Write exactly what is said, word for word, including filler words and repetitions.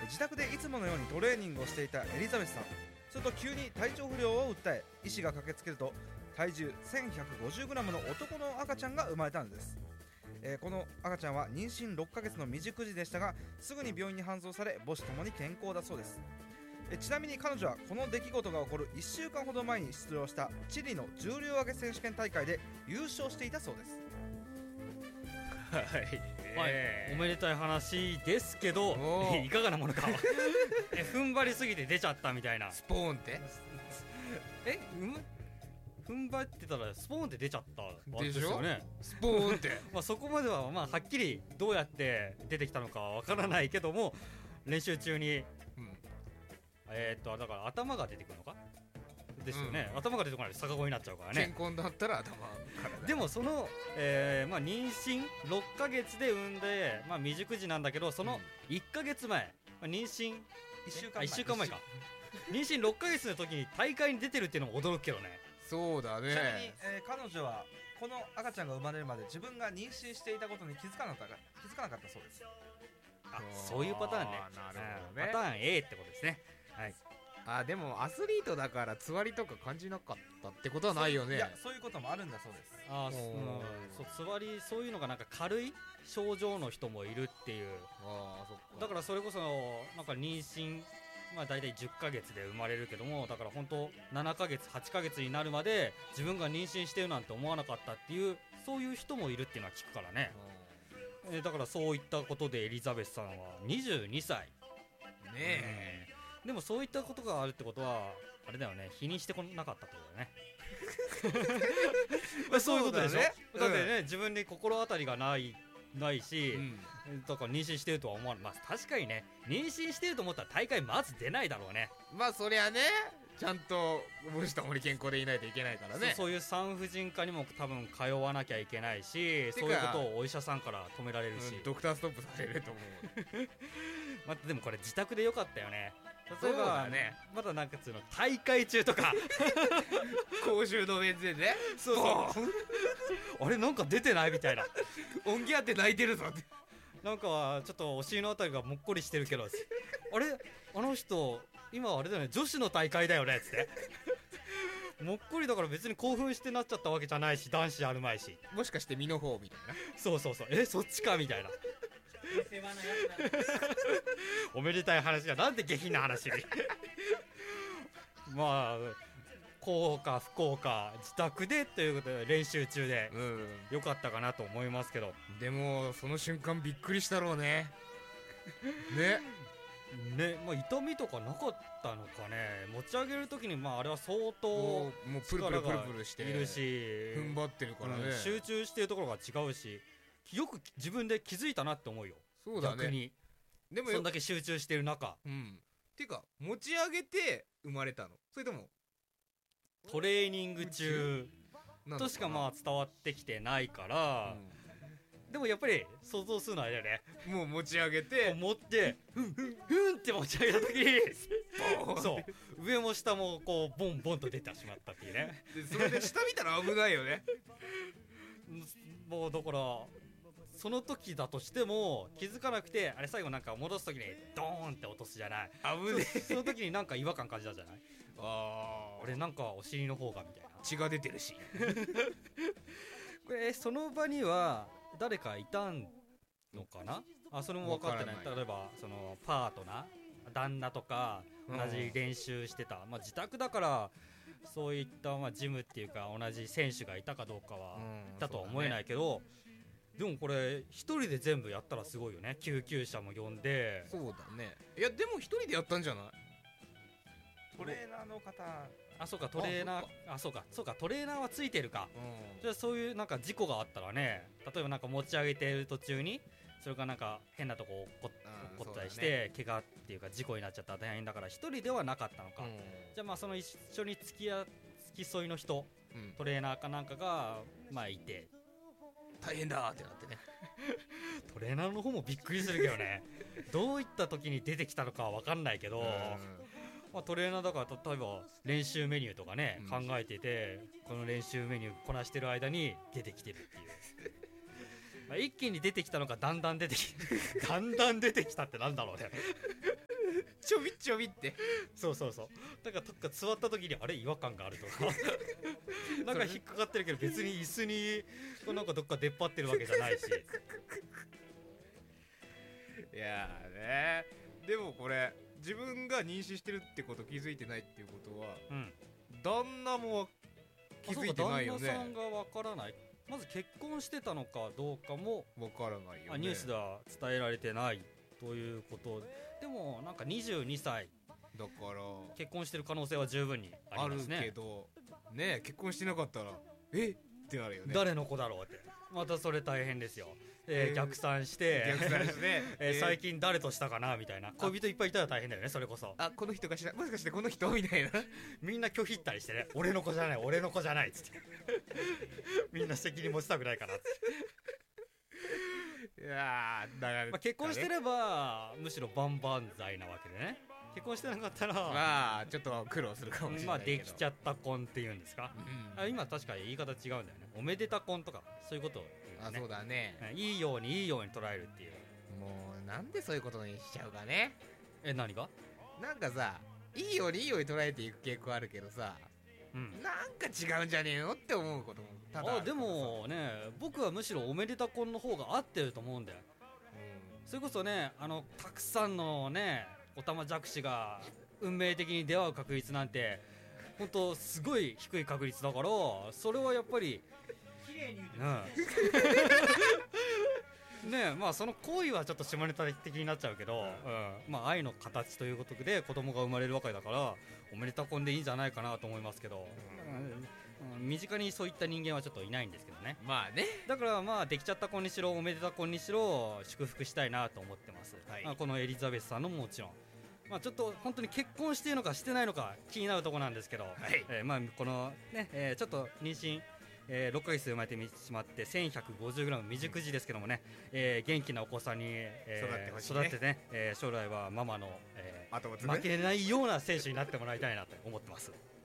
自宅でいつものようにトレーニングをしていたエリザベスさん、すると急に体調不良を訴え、医師が駆けつけると体重 せんひゃくごじゅうグラム の男の赤ちゃんが生まれたんです。えーこの赤ちゃんは妊娠ろっかげつの未熟児でしたが、すぐに病院に搬送され母子ともに健康だそうです。えちなみに彼女はこの出来事が起こるいっしゅうかんほど前に出場したチリの重量挙げ選手権大会で優勝していたそうです。 はい、 はいえーおめでたい話ですけどおーいかがなものかえ踏ん張りすぎて出ちゃったみたいな。 スポーンってえうむ踏ん張ってたらスポーンって出ちゃったわけでしょですよね。 スポーンってまあそこまではまあはっきりどうやって出てきたのかはわからないけども、練習中にうんえーっとだから頭が出てくるのかですよね、頭が出てこないと逆子になっちゃうからね。 健康だったら頭からだでもその、えーまあ、妊娠ろっかげつで産んで、まあ、未熟児なんだけどそのいっかげつまえ、まあ、妊娠いっしゅうかんあいっしゅうかんまえか妊娠ろっかげつの時に大会に出てるっていうのも驚くけどね。 そうだちなみに、 ねえー彼女はこの赤ちゃんが生まれるまで自分が妊娠していたことに気づかなかった気づかなかったそうです。 あそういうパターンね。 あーなるほどねうんパターン A ってことですね。はいあでもアスリートだからつわりとか感じなかったってことはないよね。 いや、そういうこともあるんだそうです。 あーそおーうんそうつわりそういうのがなんか軽い症状の人もいるっていう。 ああそっかだからそれこそなんか妊娠まあ大体じゅっかげつで生まれるけども、だから本当ななかげつはちかげつになるまで自分が妊娠してるなんて思わなかったっていうそういう人もいるっていうのは聞くからね。えーだからそういったことでエリザベスさんはにじゅうにさいうんねえでもそういったことがあるってことはあれだよね、否認してこなかったってことだよね。まあそういうことでしょ。 そうだねだってね、自分に心当たりがないないし、 うんだから妊娠してるとは思わない。まあ確かにね、妊娠してると思ったら大会まず出ないだろうね。 まあそりゃねちゃんと母子ともに健康でいないといけないからね。 そうそういう産婦人科にも多分通わなきゃいけないし、 かそういうことをお医者さんから止められるし、 うんドクターストップされると思うまたでもこれ自宅でよかったよね。例えそうばだねまだなんかつうの大会中とか公衆の面前でねそうそうあれなんか出てないみたいな、 音源あって泣いてるぞってなんかちょっとお尻のあたりがもっこりしてるけどあれあの人今あれだよね、女子の大会だよねっつってもっこりだから別に興奮してなっちゃったわけじゃないし、男子あるまいし、 もしかして身の方みたいなそうそうそう、えそっちかみたいな世話なやつだ。 おめでたい話がなんで下品な話にまあ幸か不幸か自宅でということで練習中でうんよかったかなと思いますけどでもその瞬間びっくりしたろうねねね、まあ、痛みとかなかったのかね。持ち上げるときにまああれは相当もうもうプルプルプルプルしているし踏ん張ってるからね、 うん集中してるところが違うし、よく自分で気づいたなって思うよ。 そうだね逆にでもよそんだけ集中してる中うんていうか持ち上げて生まれたのそれともトレーニング中なんだとしかまあ伝わってきてないから、でもやっぱり想像するのはあれだよね、 うんもう持ち上げて持ってふんふんふんって持ち上げた時にそう上も下もこうボンボンと出てしまったっていうねでそれで下見たら危ないよねもうだからその時だとしても気づかなくて、あれ最後なんか戻す時にドーンって落とすじゃない、 危ねえその時になんか違和感感じたじゃないあ俺なんかお尻の方がみたいな。 血が出てるしこれその場には誰かいたのかなあ、それも分かってない。 わからない例えばそのパートナー旦那とか同じ練習してた、まあ、自宅だからそういったまあジムっていうか同じ選手がいたかどうかはうんいたとは思えないけど、でもこれ一人で全部やったらすごいよね。救急車も呼んでそうだねいやでも一人でやったんじゃないトレーナーの方、 あそうかトレーナーあそうかそうかトレーナーはついてるか。 うんじゃあそういうなんか事故があったらね、例えばなんか持ち上げてる途中にそれがなんか変なとこ落っこうん落っこったりしそうだて、怪我っていうか事故になっちゃったら大変だから一人ではなかったのか、 うんじゃあまあその一緒に付き合付き添いの人うんトレーナーかなんかがまあいて、 大変だーってなってねトレーナーの方もびっくりするけどねどういった時に出てきたのかは分かんないけど、まあ、トレーナーだから例えば練習メニューとかね、 うん考えててこの練習メニューこなしてる間に出てきてるっていうまあ一気に出てきたのかだんだん出てきだんだん出てきたってなんだろうねょびちょびってそうそうそうだからどっか座った時にあれ違和感があるとかなんか引っかかってるけど別に椅子にこうなんかどっか出っ張ってるわけじゃないしいやーねでもこれ自分が妊娠してるってこと気づいてないっていうことは、 うん、 旦那も気づいてないよね。 旦那さんがわからない。まず結婚してたのかどうかもわからないよね。 ニュースでは伝えられてないということでもなんかにじゅうにさいだから結婚してる可能性は十分にありますね。 あるけどね結婚してなかったらえってなるよね。 誰の子だろうってまたそれ大変ですよ。えー、 えー逆算して逆算して、 えーえー最近誰としたかなみたいな恋人いっぱいいたら大変だよね。それこそあこの人がしらもしかしてこの人みたいなみんな拒否ったりしてね俺の子じゃない俺の子じゃないっつってみんな責任持ちたくないからっつっていやーだから、 まあ、結婚してればむしろ万々歳なわけでね。結婚してなかったらまあちょっと苦労するかもしれまあないけど、 できちゃった婚っていうんですか、 うんあ今確かに言い方違うんだよね。おめでた婚とかそういうことを言うね。 あそうだね。 いいようにいいように捉えるっていう。 もうなんでそういうことにしちゃうかね。 え何がなんかさいいようにいいように捉えていく傾向あるけどさ、 うんなんか違うんじゃねえのって思うこともただあるあでもね僕はむしろおめでた婚の方が合ってると思うんだよ。それこそねあのたくさんのねおたまじゃくしが運命的に出会う確率なんて本当すごい低い確率だからそれはやっぱり綺麗にうんねえまあその行為はちょっと下ネタ的になっちゃうけど、うんまあ愛の形ということで子供が生まれるわけだからおめでた婚でいいんじゃないかなと思いますけど、うんうん、身近にそういった人間はちょっといないんですけどね。 まあねだからまあできちゃった婚にしろおめでた婚にしろ祝福したいなと思ってます、 はいまあ、このエリザベスさんのももちろんまあちょっと本当に結婚しているのかしてないのか気になるところなんですけど、 はいえーまあこのね、えーちょっと妊娠えー、ろっかげつで生まれてしまって せんひゃくごじゅうグラム 未熟児ですけどもね、えー元気なお子さんに、えー育ってほしいね育ってね、えー将来はママの、えー後を継ぐ負けないような選手になってもらいたいなと思ってます。